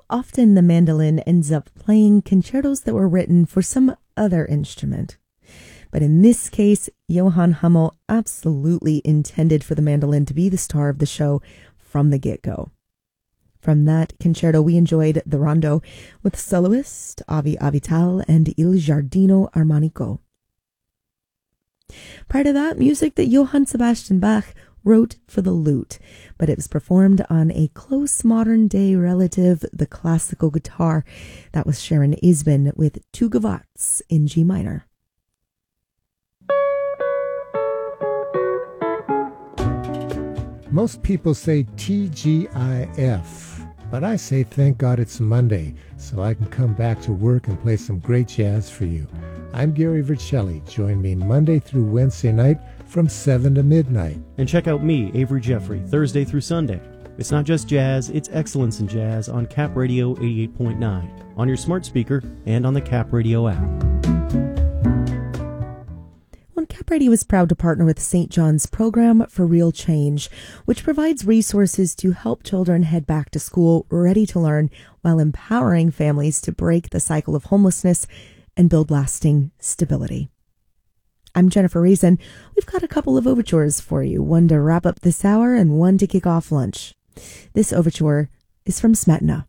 often the mandolin ends up playing concertos that were written for some other instrument. But in this case, Johann Hummel absolutely intended for the mandolin to be the star of the show from the get-go. From that concerto, we enjoyed the rondo with soloist Avi Avital and Il Giardino Armonico. Prior to that, music that Johann Sebastian Bach wrote for the lute, but it was performed on a close modern-day relative, the classical guitar. That was Sharon Isbin with Two Gavottes in G minor. Most people say TGIF, but I say thank God it's Monday, so I can come back to work and play some great jazz for you. I'm Gary Vercelli. Join me Monday through Wednesday night from 7 to midnight. And check out me, Avery Jeffrey, Thursday through Sunday. It's not just jazz, it's excellence in jazz on Cap Radio 88.9, on your smart speaker, and on the Cap Radio app. Cap Radio is proud to partner with St. John's Program for Real Change, which provides resources to help children head back to school ready to learn while empowering families to break the cycle of homelessness and build lasting stability. I'm Jennifer Reason. We've got a couple of overtures for you, one to wrap up this hour and one to kick off lunch. This overture is from Smetana.